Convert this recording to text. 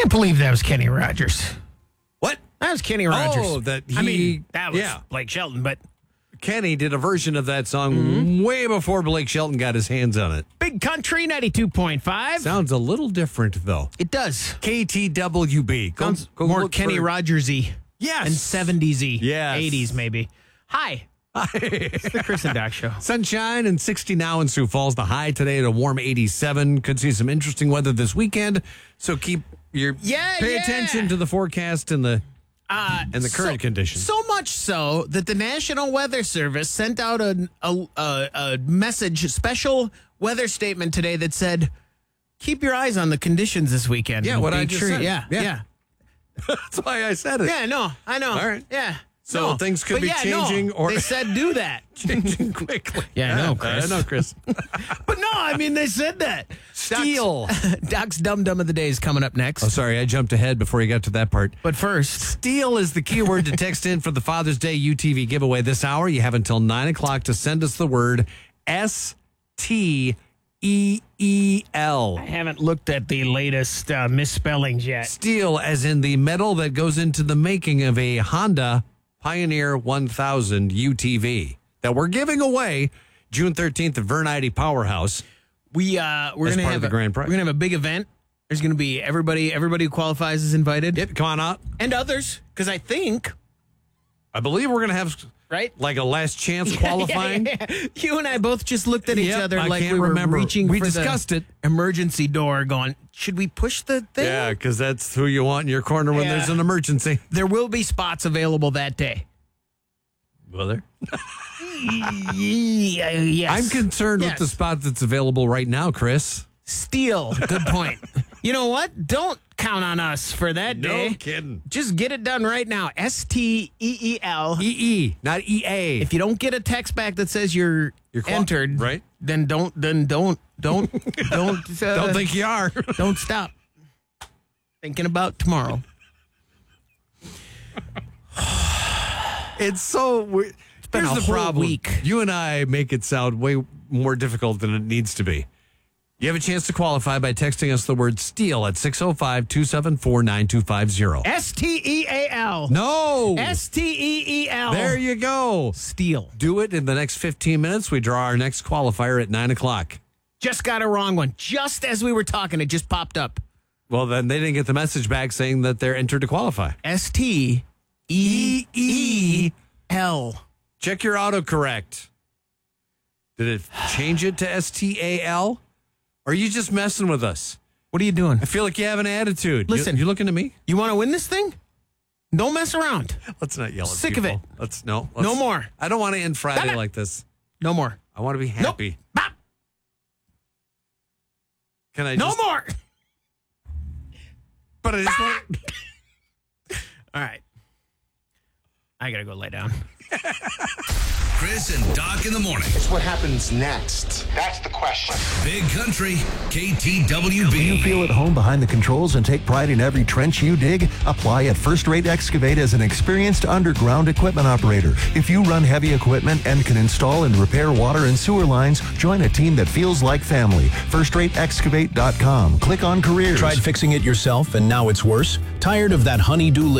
can't believe that was Kenny Rogers. What? That was Kenny Rogers. Oh, that he... I mean, that was yeah. Blake Shelton, but... Kenny did a version of that song way before Blake Shelton got his hands on it. Big Country 92.5. Sounds a little different, though. It does. KTWB. Sounds Go more look Kenny for- Rogers-y. Yes. And 70s-y. Yes. 80s, maybe. Hi. It's the Chris and Doc Show. Sunshine and 60 now in Sioux Falls. The high today at a warm 87. Could see some interesting weather this weekend. So keep your pay attention to the forecast and the current conditions. So much so that the National Weather Service sent out a message, special weather statement today that said, keep your eyes on the conditions this weekend. Yeah, what I Big just tree. said. Yeah. That's why I said it. Yeah, no, I know. All right. Yeah. So No. things could But be yeah, changing no, or they said do that. changing quickly. Yeah, I know, Chris. I know, Chris. But no, I mean, they said that. Steel. Doc's Dum Dum of the Day is coming up next. Oh, sorry, I jumped ahead before you got to that part. But first, Steel is the keyword to text in for the Father's Day UTV giveaway this hour. You have until 9 o'clock to send us the word STEEL. I haven't looked at the latest misspellings yet. Steel, as in the metal that goes into the making of a Honda Pioneer 1000 UTV that we're giving away June 13th at Vernite Powerhouse. We're As gonna part have of the grand prize. We're gonna have a big event. There's gonna be everybody who qualifies is invited. Yep, come on out. And others, because I think, I believe we're going to have right? like a last chance qualifying. Yeah. You and I both just looked at each Yep, other I like can't we were remember. reaching We for discussed the it. emergency door going, should we push the thing? Yeah, because that's who you want in your corner when Yeah. there's an emergency. There will be spots available that day. Will there? Yes. I'm concerned Yes. with the spot that's available right now, Chris. Steel. Good point. You know what? Don't count on us for that day. kidding. Just get it done right now. STEEL. EE, not EA. If you don't get a text back that says you're entered, right? Then don't Don't think you are. don't stop thinking about tomorrow. It's so weird. been Here's a the whole problem. week. You and I make it sound way more difficult than it needs to be. You have a chance to qualify by texting us the word STEEL at 605-274-9250. STEAL. No. STEEL. There you go. Steel. Do it in the next 15 minutes. We draw our next qualifier at 9 o'clock. Just got a wrong one. Just as we were talking, it just popped up. Well, then they didn't get the message back saying that they're entered to qualify. STEEL. Check your autocorrect. Did it change it to STAL? Or are you just messing with us? What are you doing? I feel like you have an attitude. Listen. You looking at me? You want to win this thing? Don't mess around. Let's not yell at Sick people. of it. Let's No more. I don't want to end Friday Stop it. like this. No more. I want to be happy. Nope. Bop. Can I No just... more. But I just want... All right. I got to go lay down. Chris and Doc in the morning. It's what happens next. That's the question. Big Country, Do you KTWB. feel at home behind the controls and take pride in every trench you dig? Apply at First Rate Excavate as an experienced underground equipment operator. If you run heavy equipment and can install and repair water and sewer lines, join a team that feels like family. FirstRateExcavate.com. Click on careers. Tried fixing it yourself and now it's worse? Tired of that honey-do